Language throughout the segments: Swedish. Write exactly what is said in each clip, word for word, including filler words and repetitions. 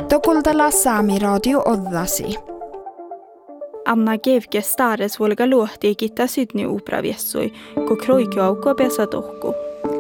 Tokultala Saami Radio Oddasi. Anna Gevke stares volga luohti kitta Sydney opera viessui, ko kroikioukko pesa tohku.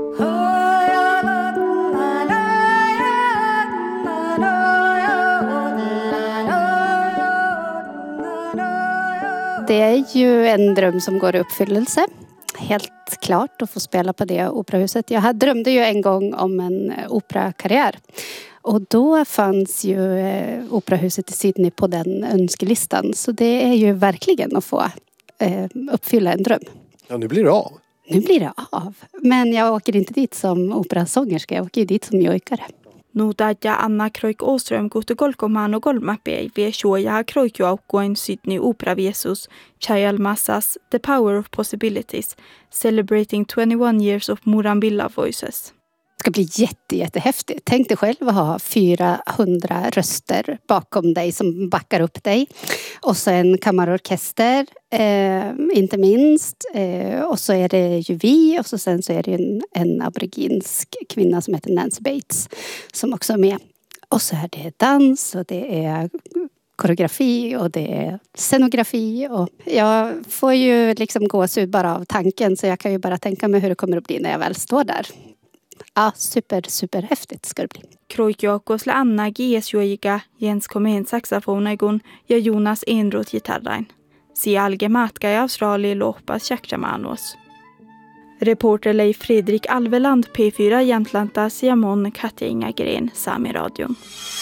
Det är ju en dröm som går i uppfyllelse. Helt klart att få spela på det operahuset. Jag drömde ju en gång om en operakarriär. Och då fanns ju eh, operahuset i Sydney på den önskelistan. Så det är ju verkligen att få eh, uppfylla en dröm. Ja, nu blir det av. Nu blir det av. Men jag åker inte dit som operasångerska. Jag åker dit som jojkare. Nu tätä Anna Kroik Åström kuhtu kolkomaan och kolmapäiviä suojaa kroikioaukkoin Sydney Opera Viesus Chayal Massas The Power of Possibilities, celebrating twenty-one years of Murambilla Voices. Det ska bli jätte, jättehäftigt. Tänk dig själv att ha fyrahundra röster bakom dig som backar upp dig. Och så en kammarorkester, eh, inte minst. Eh, och så är det ju vi och så sen så är det en, en aboriginsk kvinna som heter Nancy Bates som också är med. Och så är det dans och det är koreografi och det är scenografi. Och jag får ju liksom gåshud bara av tanken så jag kan ju bara tänka mig hur det kommer att bli när jag väl står där. Ja, super, super häftigt ska det bli. Kroikioaukosla Anna Giesjuoika, Jens Komeen saxofonaigun ja Jonas Enroth gitarrain. Si alge matka i Australien loppas tjaktjamanos. Reporter Leif Fredrik Alveland P fyra Jämtlanta Siamon Katja Ingagren Saami-radion.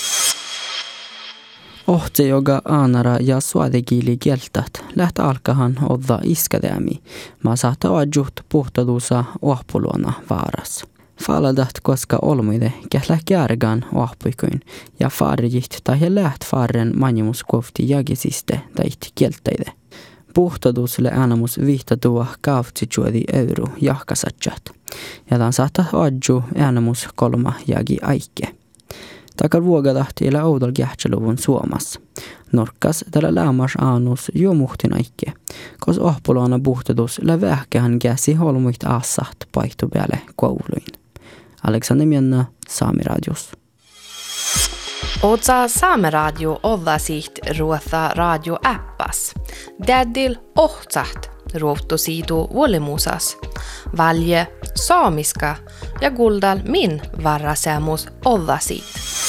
Ohte joka aanara ja suadegili kieltat lähtä alkahan odda iskadeami. Mä saata ajut puhtadusa oapuluona vaaras. Faladat koska olmuide kählä kärgan oapuikoin ja farjit tai läht farren manjumus kofti jagisiste tai kieltäide. Puhtadusle äänamus vihtadua kaavtsitsuodi euro jahkasatjat. Ja tämän saata adju äänamus kolma jagi aike. Takar vuogadahti elä oudol kähtsäluvun Suomas. Norkkas tällä lämmas aanus jo muhtin aike, kos ohpuluana puhtadus lävähkähän käsi holmuit aassat paihtu päälle kouluin. Alexander Mjönna, Saami-radios. Otsa Saami-radio oddasiht ruotha radio-appas. Daddil ohtsat ruottosiidu vuolimusas. Valje saamiska ja guldal min varrasemus oddasit.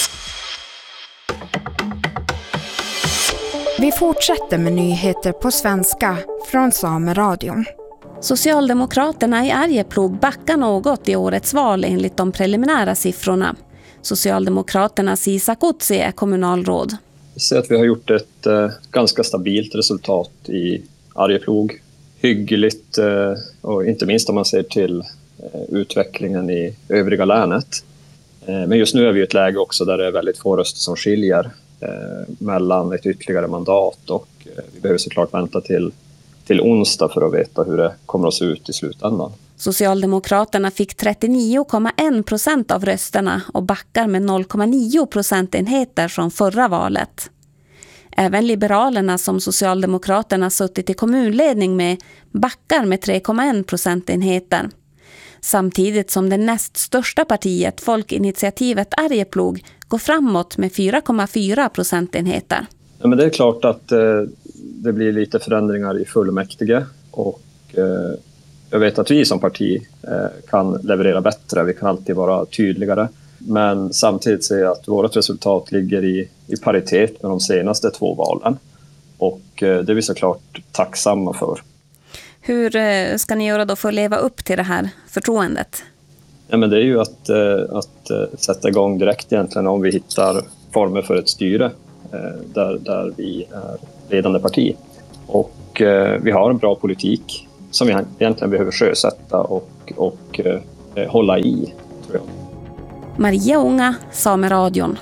Vi fortsätter med nyheter på svenska från Saami-radion. Socialdemokraterna i Arjeplog backar något i årets val enligt de preliminära siffrorna. Socialdemokraternas Isak Utsi är kommunalråd. Vi ser att vi har gjort ett eh, ganska stabilt resultat i Arjeplog. Hyggligt eh, och inte minst om man ser till eh, utvecklingen i övriga länet. Eh, men just nu är vi i ett läge också där det är väldigt få röster som skiljer eh, mellan ett ytterligare mandat och eh, vi behöver såklart vänta till till onsdag för att veta hur det kommer att se ut i slutändan. Socialdemokraterna fick trettionio komma en procent av rösterna och backar med noll komma nio procentenheter från förra valet. Även Liberalerna som Socialdemokraterna suttit i kommunledning med backar med tre komma en procentenheter. Samtidigt som det näst största partiet, Folkinitiativet Arjeplog, går framåt med fyra komma fyra procentenheter. Ja, men det är klart att eh, det blir lite förändringar i fullmäktige och eh, jag vet att vi som parti eh, kan leverera bättre, vi kan alltid vara tydligare. Men samtidigt ser jag att vårt resultat ligger i, i paritet med de senaste två valen och eh, det är vi såklart tacksamma för. Hur eh, ska ni göra då för att leva upp till det här förtroendet? Ja, men det är ju att, eh, att eh, sätta igång direkt egentligen om vi hittar former för ett styre. Där, där vi är ledande parti. Och eh, vi har en bra politik som vi egentligen behöver sjösätta och, och eh, hålla i, tror jag. Maria Unga, Saami-radion.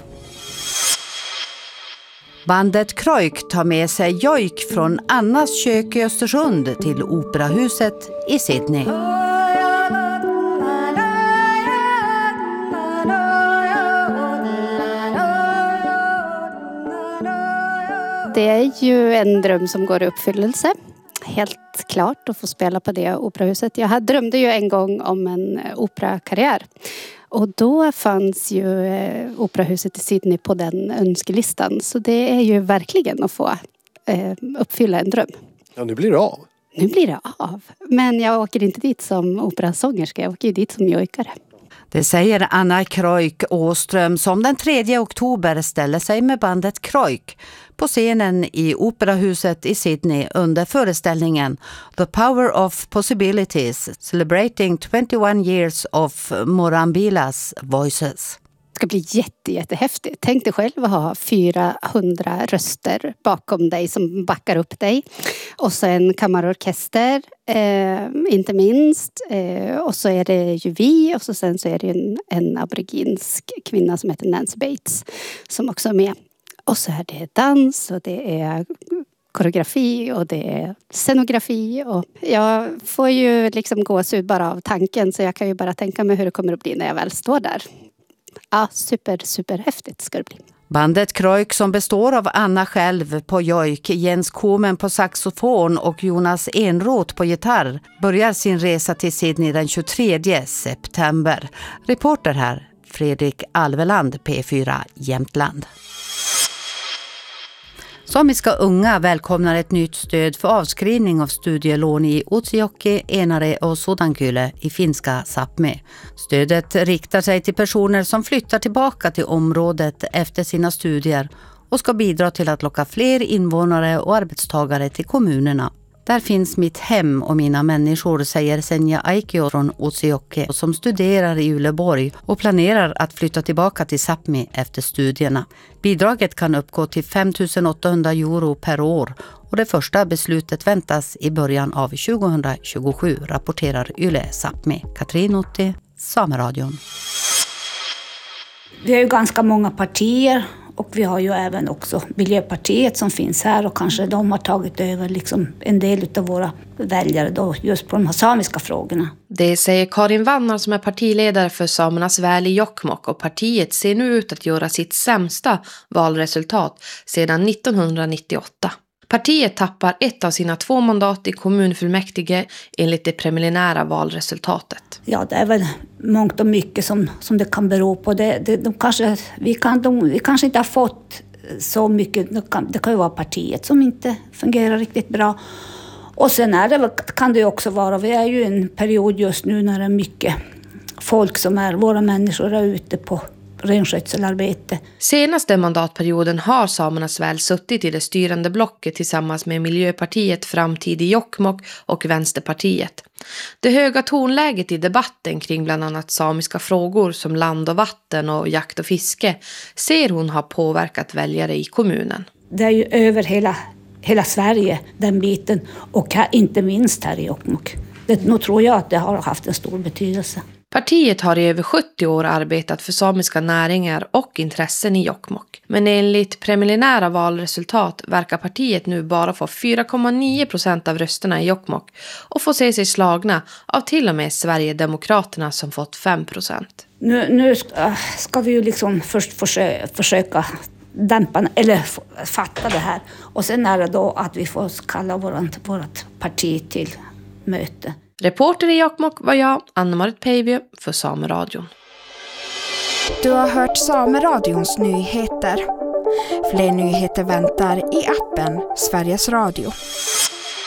Bandet Kroik tar med sig jojk från Annas kök i Östersund till Operahuset i Sydney. Det är ju en dröm som går i uppfyllelse. Helt klart att få spela på det operahuset. Jag drömde ju en gång om en operakarriär. Och då fanns ju eh, Operahuset i Sydney på den önskelistan. Så det är ju verkligen att få eh, uppfylla en dröm. Ja, nu blir det av. Nu blir det av. Men jag åker inte dit som operasångerska, jag åker dit som jojkare. Det säger Anna Kroik Åström som den tredje oktober ställer sig med bandet Kroik på scenen i Operahuset i Sydney under föreställningen The Power of Possibilities, celebrating twenty-one years of Morambilas Voices. Det ska bli jätte, jättehäftigt. Tänk dig själv att ha fyrahundra röster bakom dig som backar upp dig. Och så en kammarorkester, eh, inte minst. Eh, och så är det ju vi och så sen så är det en, en aboriginsk kvinna som heter Nancy Bates som också är med. Och så är det dans och det är koreografi och det är scenografi. Och jag får ju liksom gåshud bara av tanken så jag kan ju bara tänka mig hur det kommer att bli när jag väl står där. Ja, super, super häftigt ska det bli. Bandet Kroik som består av Anna själv på jojk, Jens Komen på saxofon och Jonas Enroth på gitarr börjar sin resa till Sydney den tjugotredje september. Reporter här, Fredrik Alveland, P fyra Jämtland. Samiska unga välkomnar ett nytt stöd för avskrivning av studielån i Utsjoki, Enare och Sodankylä i finska Sápmi. Stödet riktar sig till personer som flyttar tillbaka till området efter sina studier och ska bidra till att locka fler invånare och arbetstagare till kommunerna. Där finns mitt hem och mina människor, säger Senja Aikio från Utsjoki som studerar i Uleborg och planerar att flytta tillbaka till Sápmi efter studierna. Bidraget kan uppgå till fem tusen åttahundra euro per år och det första beslutet väntas i början av tjugohundratjugosju, rapporterar Yle Sápmi. Katrin Otti, Sameradion. Vi har ju ganska många partier. Och vi har ju även också Miljöpartiet som finns här och kanske de har tagit över liksom en del av våra väljare då just på de här samiska frågorna. Det säger Karin Vannar som är partiledare för Samernas väl i Jokkmokk och partiet ser nu ut att göra sitt sämsta valresultat sedan nittonhundranittioåtta. Partiet tappar ett av sina två mandat i kommunfullmäktige enligt det preliminära valresultatet. Ja, det är väl mångt och mycket som, som det kan bero på. Det, det, de kanske, vi, kan, de, vi kanske inte har fått så mycket. Det kan, det kan ju vara partiet som inte fungerar riktigt bra. Och sen är det, kan det också vara, vi är ju i en period just nu när det är mycket folk som är, våra människor är ute på renskötselarbete. Senaste mandatperioden har Samernas väl suttit i det styrande blocket tillsammans med Miljöpartiet Framtid i Jokkmokk och Vänsterpartiet. Det höga tonläget i debatten kring bland annat samiska frågor som land och vatten och jakt och fiske ser hon har påverkat väljare i kommunen. Det är ju över hela, hela Sverige den biten och här, inte minst här i Jokkmokk. Det, nu tror jag att det har haft en stor betydelse. Partiet har i över sjuttio år arbetat för samiska näringar och intressen i Jokkmokk. Men enligt preliminära valresultat verkar partiet nu bara få fyra komma nio procent av rösterna i Jokkmokk och få se sig slagna av till och med Sverigedemokraterna som fått fem procent. Nu, nu ska vi ju liksom först försöka, försöka dämpa eller fatta det här. Och sen är det då att vi får kalla vårt, vårt parti till möte. Reporter i Jokkmokk var jag, Anna-Marit Päivio, för Sameradion. Du har hört Sameradions nyheter. Fler nyheter väntar i appen Sveriges Radio.